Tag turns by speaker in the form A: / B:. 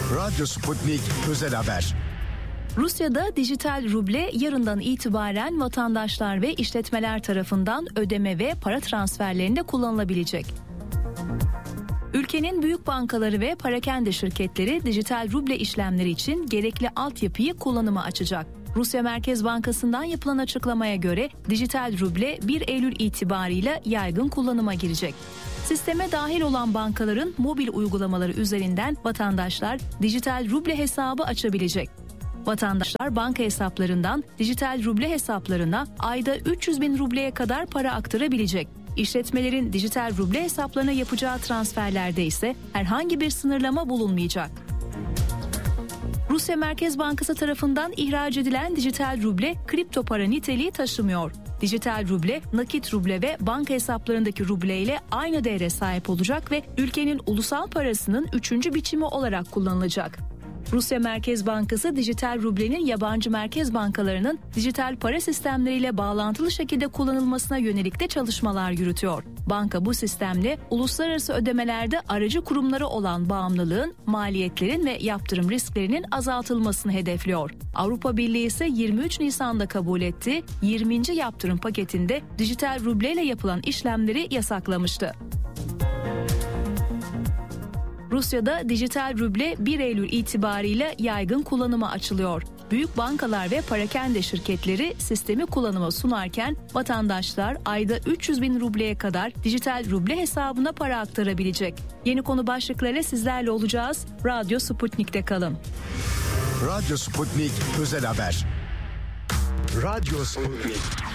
A: Radyo Sputnik Özel Haber.
B: Rusya'da dijital ruble yarından itibaren vatandaşlar ve işletmeler tarafından ödeme ve para transferlerinde kullanılabilecek. Ülkenin büyük bankaları ve perakende şirketleri dijital ruble işlemleri için gerekli altyapıyı kullanıma açacak. Rusya Merkez Bankası'ndan yapılan açıklamaya göre dijital ruble 1 Eylül itibarıyla yaygın kullanıma girecek. Sisteme dahil olan bankaların mobil uygulamaları üzerinden vatandaşlar dijital ruble hesabı açabilecek. Vatandaşlar banka hesaplarından dijital ruble hesaplarına ayda 300 bin rubleye kadar para aktarabilecek. İşletmelerin dijital ruble hesaplarına yapacağı transferlerde ise herhangi bir sınırlama bulunmayacak. Rusya Merkez Bankası tarafından ihraç edilen dijital ruble kripto para niteliği taşımıyor. Dijital ruble, nakit ruble ve banka hesaplarındaki ruble ile aynı değere sahip olacak ve ülkenin ulusal parasının 3. biçimi olarak kullanılacak. Rusya Merkez Bankası dijital rublenin yabancı merkez bankalarının dijital para sistemleriyle bağlantılı şekilde kullanılmasına yönelik de çalışmalar yürütüyor. Banka bu sistemle uluslararası ödemelerde aracı kurumları olan bağımlılığın, maliyetlerin ve yaptırım risklerinin azaltılmasını hedefliyor. Avrupa Birliği ise 23 Nisan'da kabul ettiği 20. yaptırım paketinde dijital rubleyle yapılan işlemleri yasaklamıştı. Rusya'da dijital ruble 1 Eylül itibarıyla yaygın kullanıma açılıyor. Büyük bankalar ve perakende şirketleri sistemi kullanıma sunarken vatandaşlar ayda 300 bin rubleye kadar dijital ruble hesabına para aktarabilecek. Yeni konu başlıklarıyla sizlerle olacağız. Radyo Sputnik'te kalın.
A: Radyo Sputnik Özel Haber. Radyo Sputnik.